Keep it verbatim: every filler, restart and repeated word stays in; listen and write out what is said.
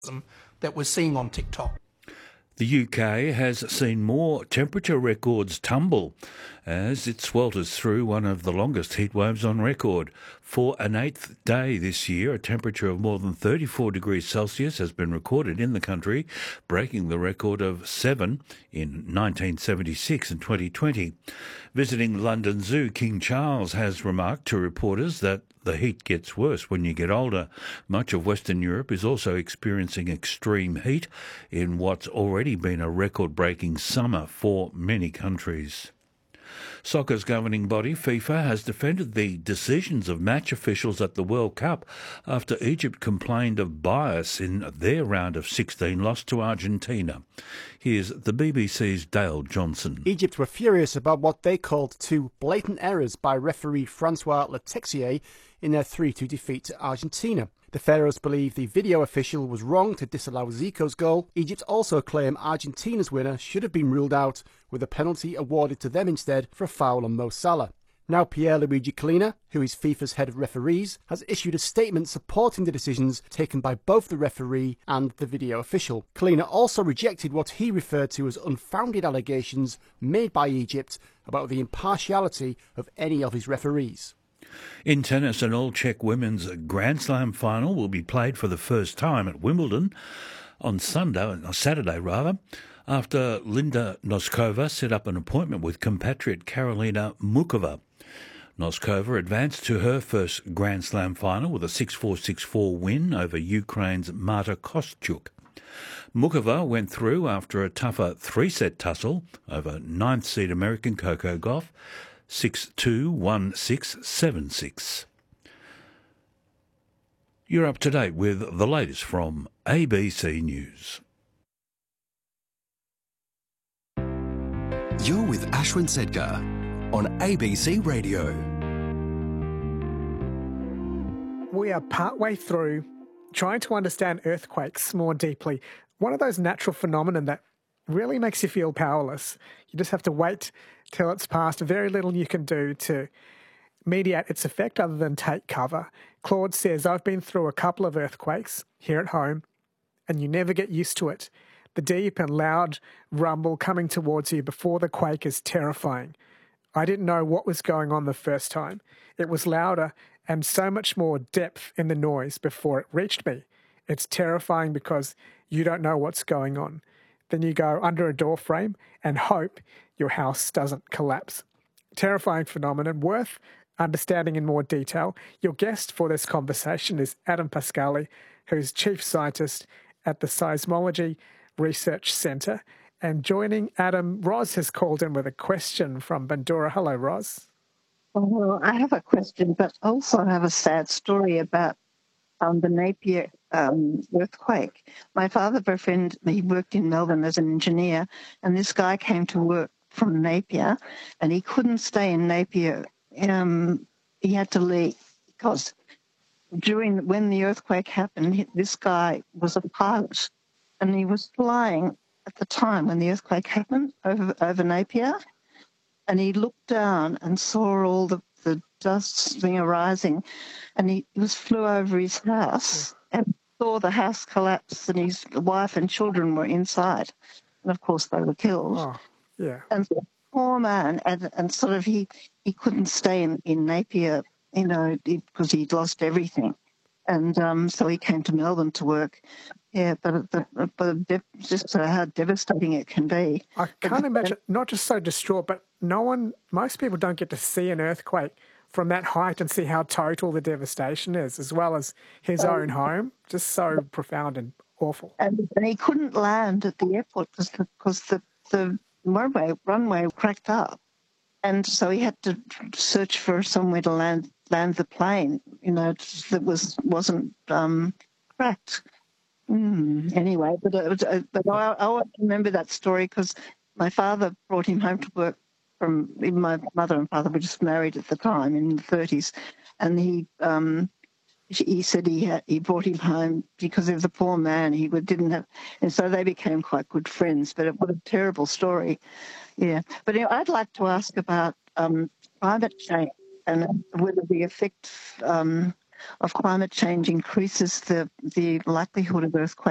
that we're seeing on TikTok. The U K has seen more temperature records tumble as it swelters through one of the longest heat waves on record. For an eighth day this year, a temperature of more than thirty-four degrees Celsius has been recorded in the country, breaking the record of seven in nineteen seventy-six and twenty twenty. Visiting London Zoo, King Charles has remarked to reporters that the heat gets worse when you get older. Much of Western Europe is also experiencing extreme heat in what's already been a record-breaking summer for many countries. Soccer's governing body, FIFA, has defended the decisions of match officials at the World Cup after Egypt complained of bias in their round of sixteen loss to Argentina. Here's the B B C's Dale Johnson. Egypt were furious about what they called two blatant errors by referee Francois Letexier in their three two defeat to Argentina. The Pharaohs believe the video official was wrong to disallow Zico's goal. Egypt also claim Argentina's winner should have been ruled out, with a penalty awarded to them instead for a foul on Mo Salah. Now Pierluigi Collina, who is FIFA's head of referees, has issued a statement supporting the decisions taken by both the referee and the video official. Collina also rejected what he referred to as unfounded allegations made by Egypt about the impartiality of any of his referees. In tennis, an all-Czech women's Grand Slam final will be played for the first time at Wimbledon on Sunday, or Saturday rather, after Linda Noskova set up an appointment with compatriot Karolina Muchova. Noskova advanced to her first Grand Slam final with a six four, six four win over Ukraine's Marta Kostyuk. Muchova went through after a tougher three-set tussle over ninth-seed American Coco Gauff, six two, one six, seven six. You're up to date with the latest from A B C News. You're with Ashwin Sedgar on A B C Radio. We are partway through trying to understand earthquakes more deeply. One of those natural phenomena that really makes you feel powerless. You just have to wait till it's passed. Very little you can do to mediate its effect other than take cover. Claude says, I've been through a couple of earthquakes here at home, and you never get used to it. The deep and loud rumble coming towards you before the quake is terrifying. I didn't know what was going on the first time. It was louder and so much more depth in the noise before it reached me. It's terrifying because you don't know what's going on. Then you go under a door frame and hope your house doesn't collapse. Terrifying phenomenon worth understanding in more detail. Your guest for this conversation is Adam Pascali, who's chief scientist at the Seismology Research Centre. And joining Adam, Roz has called in with a question from Bandura. Hello, Roz. Well, I have a question, but also I have a sad story about um, the Napier um, earthquake. My father, a friend, he worked in Melbourne as an engineer, and this guy came to work from Napier, and he couldn't stay in Napier. Um, he had to leave because during when the earthquake happened, this guy was a pilot, and he was flying at the time when the earthquake happened over over Napier, and he looked down and saw all the, the dust thing arising, and he was flew over his house and saw the house collapse, and his wife and children were inside, and of course they were killed. Oh, yeah. And the poor man, and, and sort of he, he couldn't stay in, in Napier, you know, because he'd lost everything. And um, so he came to Melbourne to work. Yeah, but the, but de- just uh, how devastating it can be. I can't imagine, not just so distraught, but no one, most people don't get to see an earthquake from that height and see how total the devastation is, as well as his um, own home. Just so profound and awful. And, and he couldn't land at the airport because the, because the, the runway, runway cracked up. And so he had to search for somewhere to land land the plane, you know, that was, wasn't um, cracked. Mm, anyway, but, uh, but I, I remember that story because my father brought him home to work from, even my mother and father were just married at the time in the thirties, and he um, he said he had, he brought him home because of the poor man. He didn't have, and so they became quite good friends. But it, what a terrible story, yeah. But you know, I'd like to ask about um, climate change and whether the effect um, of climate change increases the the likelihood of earthquakes.